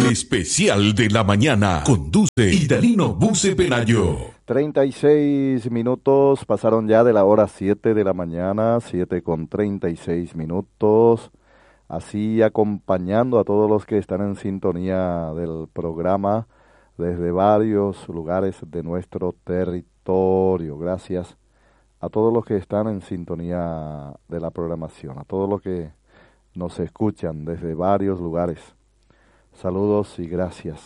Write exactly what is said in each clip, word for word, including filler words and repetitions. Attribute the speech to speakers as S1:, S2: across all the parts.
S1: especial de la mañana. Conduce Idalino Buce Penayo.
S2: treinta y seis minutos pasaron ya de la hora siete de la mañana, siete con treinta y seis minutos. Así acompañando a todos los que están en sintonía del programa desde varios lugares de nuestro territorio. Gracias a todos los que están en sintonía de la programación, a todos los que nos escuchan desde varios lugares. Saludos y gracias.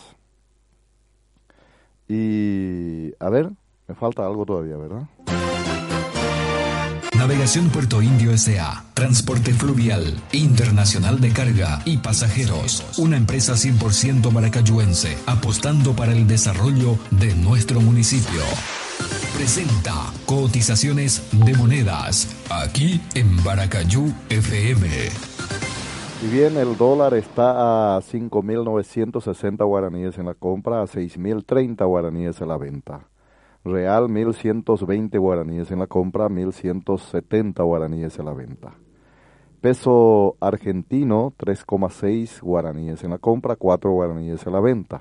S2: Y a ver, me falta algo todavía, ¿verdad?
S3: Navegación Puerto Indio S A Transporte Fluvial Internacional de Carga y Pasajeros. Una empresa cien por ciento maracayuense, apostando para el desarrollo de nuestro municipio. Presenta cotizaciones de monedas, aquí en Baracayú F M.
S2: Si bien el dólar está a cinco mil novecientos sesenta guaraníes en la compra, a seis mil treinta guaraníes en la venta. Real mil ciento veinte guaraníes en la compra, mil ciento setenta guaraníes en la venta. Peso argentino tres coma seis guaraníes en la compra, cuatro guaraníes en la venta.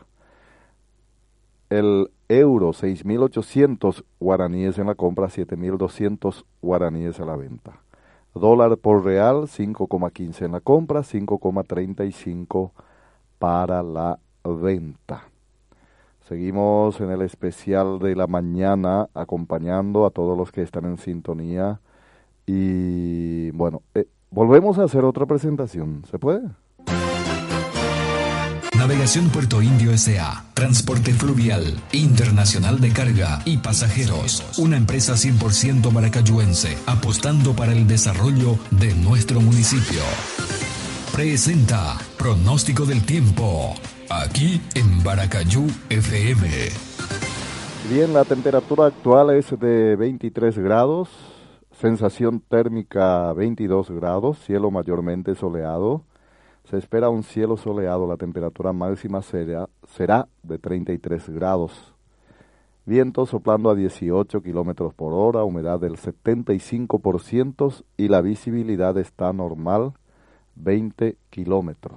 S2: El euro seis mil ochocientos guaraníes en la compra, siete mil doscientos guaraníes en la venta. Dólar por real cinco coma quince en la compra, cinco coma treinta y cinco para la venta. Seguimos en el especial de la mañana acompañando a todos los que están en sintonía y bueno, eh, volvemos a hacer otra presentación, ¿se puede?
S3: Navegación Puerto Indio S A Transporte Fluvial Internacional de Carga y Pasajeros. Una empresa cien por ciento maracayuense, apostando para el desarrollo de nuestro municipio. Presenta Pronóstico del Tiempo, aquí en Baracayú F M.
S2: Bien, la temperatura actual es de veintitrés grados, sensación térmica veintidós grados, cielo mayormente soleado. Se espera un cielo soleado, la temperatura máxima será, será de treinta y tres grados. Viento soplando a dieciocho kilómetros por hora, humedad del setenta y cinco por ciento y la visibilidad está normal, veinte kilómetros.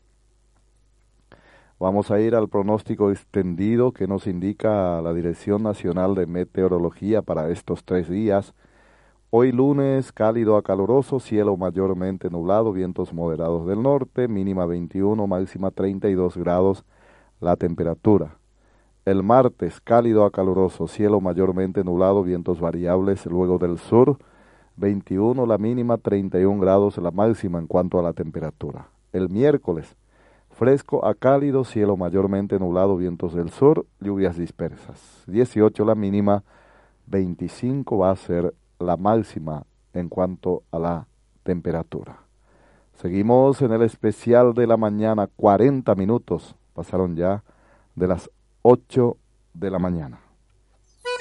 S2: Vamos a ir al pronóstico extendido que nos indica la Dirección Nacional de Meteorología para estos tres días. Hoy lunes, cálido a caluroso, cielo mayormente nublado, vientos moderados del norte, mínima veintiuno, máxima treinta y dos grados la temperatura. El martes, cálido a caluroso, cielo mayormente nublado, vientos variables luego del sur, veintiuno la mínima, treinta y un grados la máxima en cuanto a la temperatura. El miércoles, fresco a cálido, cielo mayormente nublado, vientos del sur, lluvias dispersas. dieciocho la mínima, veinticinco va a ser la máxima en cuanto a la temperatura. Seguimos en el especial de la mañana, cuarenta minutos pasaron ya de las ocho de la mañana.